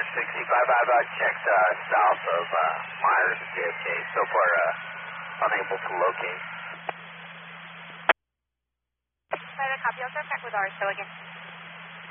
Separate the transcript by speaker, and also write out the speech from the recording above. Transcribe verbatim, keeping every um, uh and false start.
Speaker 1: sixty-five, I've uh, checked uh, south of uh, Myers and J F K. So far, uh, unable to locate.
Speaker 2: Flight copy, I'll check with R S O again.